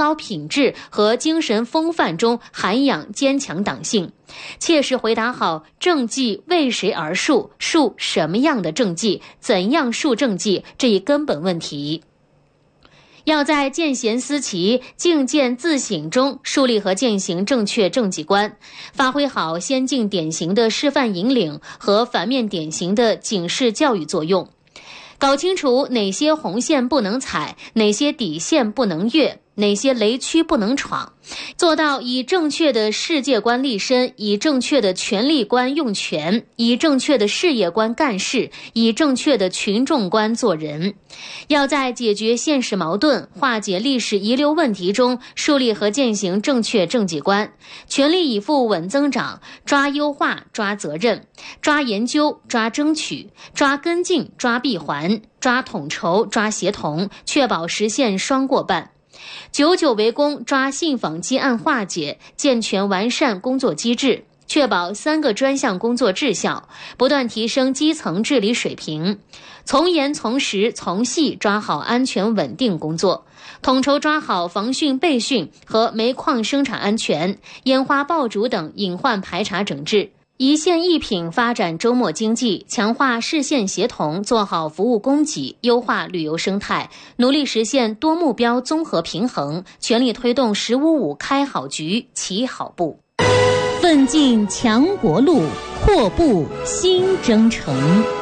高品质和精神风范中涵养坚强党性，切实回答好政绩为谁而树，树什么样的政绩，怎样树政绩这一根本问题。要在见贤思齐、境见自省中树立和践行正确政绩观，发挥好先进典型的示范引领和反面典型的警示教育作用，搞清楚哪些红线不能踩，哪些底线不能越，哪些雷区不能闯，做到以正确的世界观立身，以正确的权力观用权，以正确的事业观干事，以正确的群众观做人。要在解决现实矛盾、化解历史遗留问题中树立和践行正确政绩观，全力以赴稳增长，抓优化、抓责任，抓研究、抓争取，抓跟进、抓闭环，抓统筹、抓协同，确保实现双过半。久久为功，抓信访积案化解，健全完善工作机制，确保3个专项工作质效，不断提升基层治理水平。从严从实从细抓好安全稳定工作，统筹抓好防汛备汛和煤矿生产安全、烟花爆竹等隐患排查整治。一线一品发展周末经济，强化市县协同，做好服务供给，优化旅游生态，努力实现多目标综合平衡，全力推动“15+5”开好局、起好步， 奋进强国路，阔步新征程。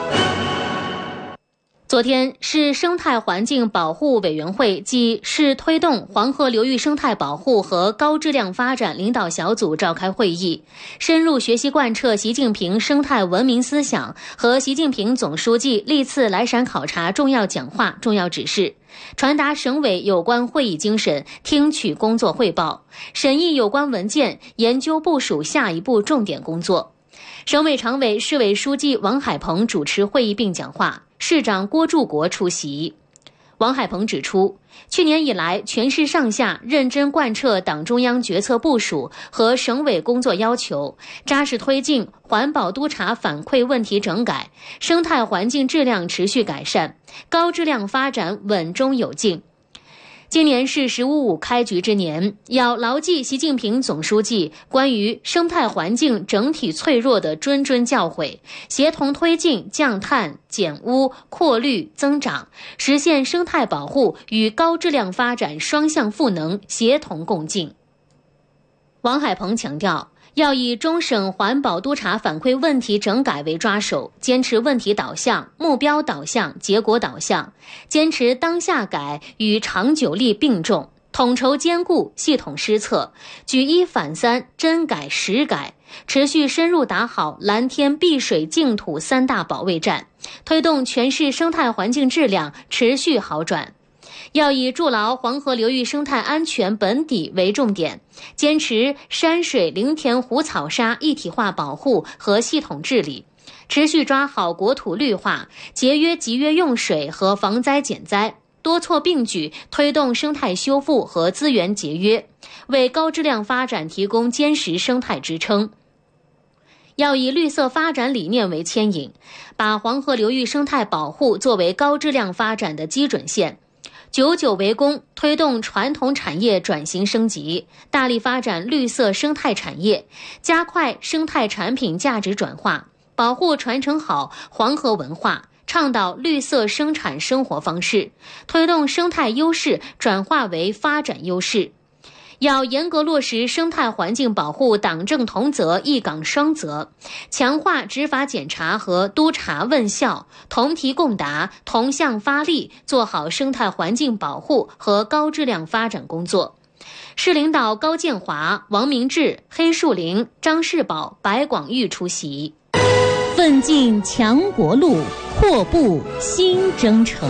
昨天，市生态环境保护委员会暨市推动黄河流域生态保护和高质量发展领导小组召开会议，深入学习贯彻习近平生态文明思想和习近平总书记历次来陕考察重要讲话、重要指示，传达省委有关会议精神，听取工作汇报，审议有关文件，研究部署下一步重点工作。省委常委、市委书记王海鹏主持会议并讲话，市长郭柱国出席。王海鹏指出，去年以来，全市上下认真贯彻党中央决策部署和省委工作要求，扎实推进环保督查反馈问题整改，生态环境质量持续改善，高质量发展稳中有进。今年是“15+5”开局之年，要牢记习近平总书记关于生态环境整体脆弱的谆谆教诲，协同推进降碳、减污、扩绿、增长，实现生态保护与高质量发展双向赋能，协同共进。王海鹏强调，要以中省环保督查反馈问题整改为抓手，坚持问题导向、目标导向、结果导向，坚持当下改与长久力并重，统筹兼顾、系统施策，举一反三、真改实改，持续深入打好蓝天、碧水、净土3大保卫战，推动全市生态环境质量持续好转。要以筑牢黄河流域生态安全本底为重点，坚持山水林田湖草沙一体化保护和系统治理，持续抓好国土绿化、节约集约用水和防灾减灾，多措并举推动生态修复和资源节约，为高质量发展提供坚实生态支撑。要以绿色发展理念为牵引，把黄河流域生态保护作为高质量发展的基准线，久久为功，推动传统产业转型升级，大力发展绿色生态产业，加快生态产品价值转化，保护传承好黄河文化，倡导绿色生产生活方式，推动生态优势转化为发展优势。要严格落实生态环境保护党政同责一岗双责，强化执法检查和督查问效，同题共答，同向发力，做好生态环境保护和高质量发展工作。市领导高建华、王明志、黑树林、张世宝、白广玉出席。 奋进强国路，阔步新征程。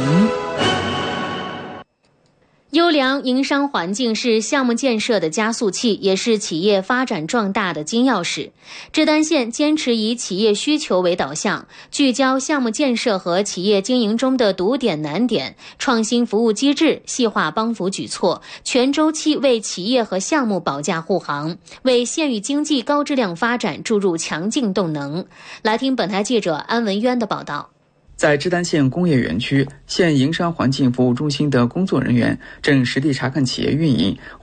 优良营商环境是项目建设的加速器，也是企业发展壮大的金钥匙。志丹县坚持以企业需求为导向，聚焦项目建设和企业经营中的堵点难点，创新服务机制，细化帮扶举措，全周期为企业和项目保驾护航，为县域经济高质量发展注入强劲动能。来听本台记者安文渊的报道。 在志丹县工业园区，县营商环境服务中心的工作人员正实地查看企业运营